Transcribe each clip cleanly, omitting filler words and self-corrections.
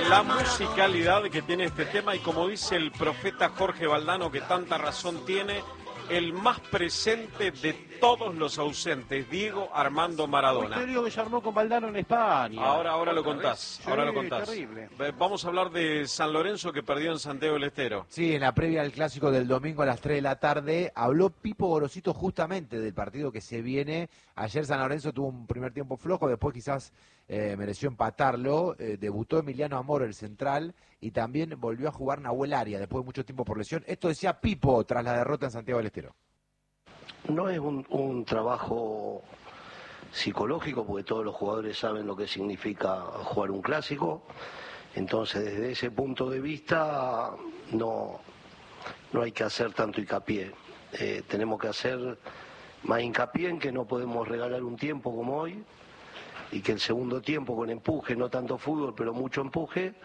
la musicalidad que tiene este tema y como dice el profeta Jorge Valdano, que tanta razón tiene, el más presente de todos los ausentes, Diego Armando Maradona. Misterio que se armó con Valdano en España. Ahora lo contás, ahora lo contás. Terrible. Vamos a hablar de San Lorenzo que perdió en Santiago del Estero. Sí, en la previa del clásico del domingo a las 3 de la tarde habló Pipo Gorosito justamente del partido que se viene. Ayer San Lorenzo tuvo un primer tiempo flojo, después quizás mereció empatarlo. Debutó Emiliano Amor, el central, y también volvió a jugar Nahuel Aria después de mucho tiempo por lesión. Esto decía Pipo tras la derrota en Santiago del Estero. No es un trabajo psicológico, porque todos los jugadores saben lo que significa jugar un clásico. Entonces, desde ese punto de vista, no hay que hacer tanto hincapié. Tenemos que hacer más hincapié en que no podemos regalar un tiempo como hoy, y que el segundo tiempo con empuje, no tanto fútbol, pero mucho empuje,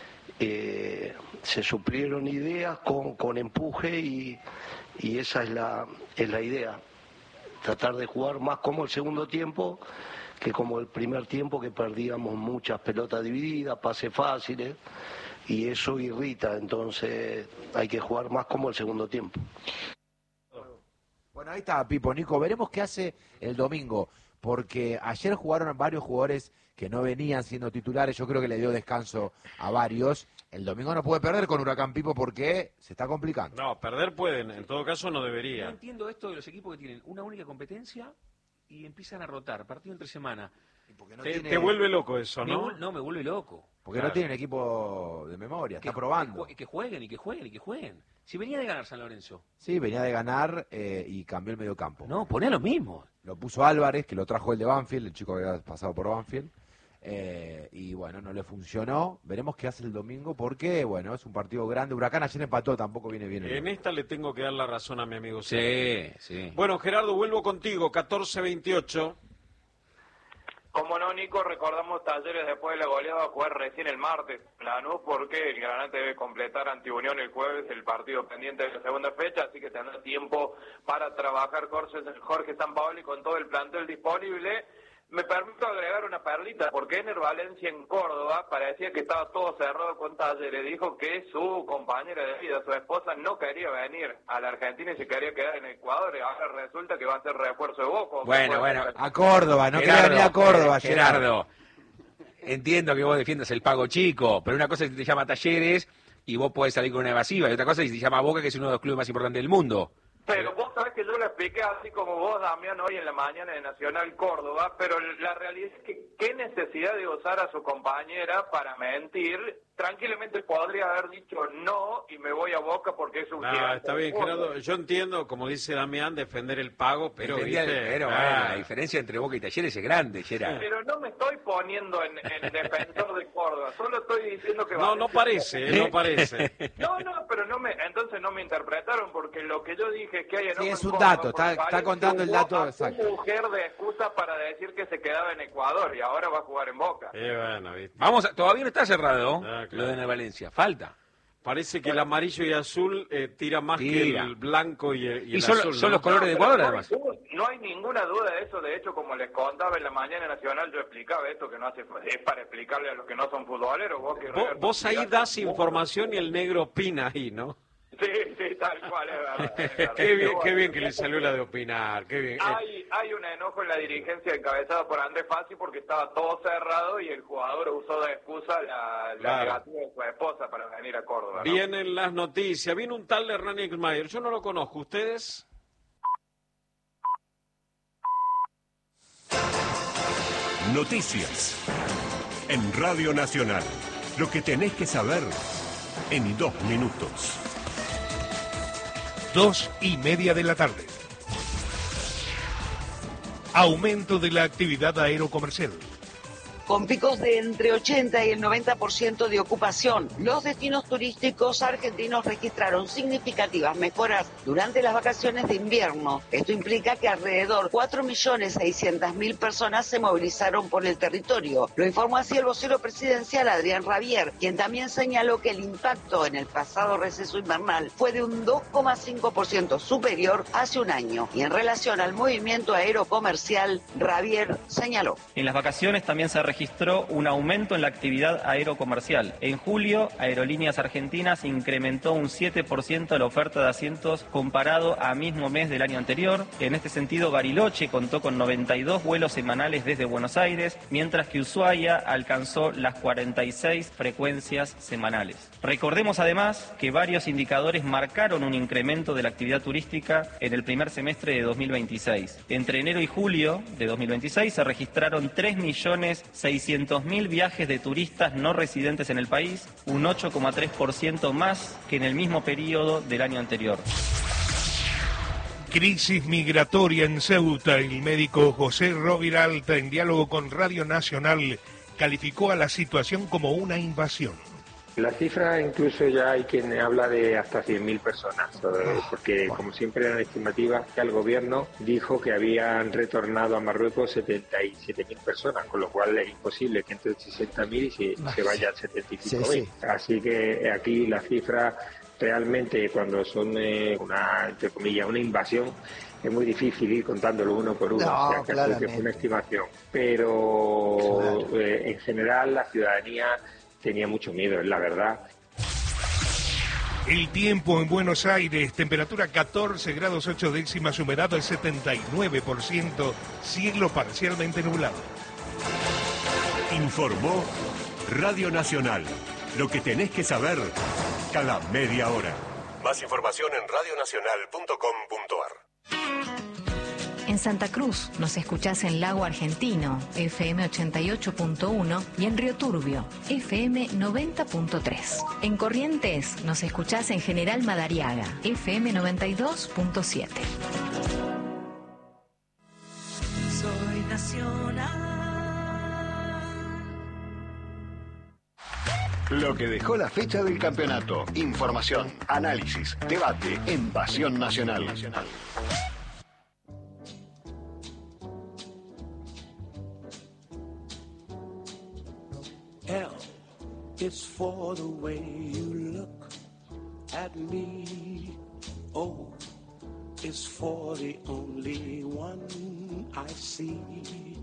se suplieron ideas con empuje y esa es la idea. Tratar de jugar más como el segundo tiempo que como el primer tiempo, que perdíamos muchas pelotas divididas, pases fáciles, y eso irrita. Entonces hay que jugar más como el segundo tiempo. Bueno, ahí está Pipo. Nico, veremos qué hace el domingo, porque ayer jugaron varios jugadores que no venían siendo titulares. Yo creo que le dio descanso a varios. El domingo no puede perder con Huracán, Pipo, porque se está complicando. No, perder pueden, en todo caso no debería. No entiendo esto de los equipos que tienen una única competencia y empiezan a rotar, partido entre semana. Te vuelve loco eso, ¿no? No, me vuelve loco. Porque no tienen equipo de memoria, está probando. Que jueguen. Si venía de ganar San Lorenzo. Sí, venía de ganar y cambió el mediocampo. No, poné a los mismos. Lo puso Álvarez, que lo trajo el de Banfield, el chico que había pasado por Banfield. Y bueno, no le funcionó. Veremos qué hace el domingo porque, bueno, es un partido grande. Huracán ayer empató, tampoco viene bien. En esta le tengo que dar la razón a mi amigo. Sí. Bueno, Gerardo, vuelvo contigo, 14-28. Como no, Nico, recordamos Talleres después de la goleada a jugar recién el martes Lanús, porque el Granate debe completar ante Unión el jueves el partido pendiente de la segunda fecha, así que tendrá tiempo para trabajar Jorge Sampaoli con todo el plantel disponible. Me permito agregar una perlita, porque Ener Valencia en Córdoba parecía que estaba todo cerrado con Talleres. Dijo que su compañera de vida, su esposa, no quería venir a la Argentina y se quería quedar en Ecuador, y ahora resulta que va a ser refuerzo de Boca. Bueno. A Córdoba, no quería venir a Córdoba. Gerardo, entiendo que vos defiendas el pago chico, pero una cosa es que te llama Talleres y vos podés salir con una evasiva, y otra cosa es que te llama Boca, que es uno de los clubes más importantes del mundo. Pero vos sabés que yo lo expliqué así como vos, Damián, hoy en la mañana de Nacional Córdoba, pero la realidad es que qué necesidad de usar a su compañera para mentir. Tranquilamente podría haber dicho no y me voy a Boca porque es un gigante. Está bien, Gerardo, yo entiendo, como dice Damián, defender el pago, pero la diferencia entre Boca y Talleres es grande, Gerardo. Pero no me estoy poniendo en defensor de Córdoba, solo estoy diciendo que... No parece. No, pero entonces no me interpretaron, porque lo que yo dije es que hay enojo. Sí, es un Córdoba, dato, está contando el dato exacto. Una mujer de excusa para decir que se quedaba en Ecuador y ahora va a jugar en Boca. Bueno, ¿viste? Todavía no está cerrado. Claro. Lo de Valencia, falta. Parece que el amarillo y azul tira más que el blanco y el azul. Son los colores de Ecuador, además. No hay ninguna duda de eso. De hecho, como les contaba en la mañana nacional, yo explicaba esto, que no hace, es para explicarle a los que no son futboleros. Vos ahí das información y el negro opina ahí, ¿no? Sí, tal cual, es verdad. Qué bien que le salió la de opinar, qué bien. Hay un enojo en la dirigencia encabezada por Andrés Fassi porque estaba todo cerrado y el jugador usó de excusa la negativa de su esposa para venir a Córdoba, ¿no? Vienen las noticias, viene un tal Hernán Exmayer, yo no lo conozco, ¿ustedes? Noticias en Radio Nacional, lo que tenés que saber en 2 minutos. 2:30 de la tarde. Aumento de la actividad aerocomercial. Con picos de entre 80 y el 90% de ocupación, los destinos turísticos argentinos registraron significativas mejoras durante las vacaciones de invierno. Esto implica que alrededor 4.600.000 personas se movilizaron por el territorio. Lo informó así el vocero presidencial Adrián Rabier, quien también señaló que el impacto en el pasado receso invernal fue de un 2,5% superior hace un año. Y en relación al movimiento aerocomercial, Rabier señaló: en las vacaciones también se registró registró un aumento en la actividad aerocomercial. En julio, Aerolíneas Argentinas incrementó un 7% la oferta de asientos comparado a mismo mes del año anterior. En este sentido, Bariloche contó con 92 vuelos semanales desde Buenos Aires, mientras que Ushuaia alcanzó las 46 frecuencias semanales. Recordemos además que varios indicadores marcaron un incremento de la actividad turística en el primer semestre de 2026. Entre enero y julio de 2026 se registraron 3.600.000 viajes de turistas no residentes en el país, un 8,3% más que en el mismo periodo del año anterior. Crisis migratoria en Ceuta. El médico José Roviralta, en diálogo con Radio Nacional, calificó a la situación como una invasión. La cifra incluso ya hay quien habla de hasta 100.000 personas, porque como siempre eran estimativas, que el gobierno dijo que habían retornado a Marruecos 77.000 personas, con lo cual es imposible que entre 60.000 y se vayan 75.000. Sí. Así que aquí la cifra realmente, cuando son entre comillas, una invasión, es muy difícil ir contándolo uno por uno, o sea, casi que fue una estimación. Pero en general la ciudadanía tenía mucho miedo, es la verdad. El tiempo en Buenos Aires, temperatura 14 grados 8 décimas, humedad del 79%, cielo parcialmente nublado. Informó Radio Nacional. Lo que tenés que saber cada media hora. Más información en radionacional.com.ar. En Santa Cruz nos escuchás en Lago Argentino, FM 88.1, y en Río Turbio, FM 90.3. En Corrientes nos escuchás en General Madariaga, FM 92.7. Soy nacional. Lo que dejó la fecha del campeonato. Información, análisis, debate en Pasión Nacional. L is for the way you look at me. O is for the only one I see.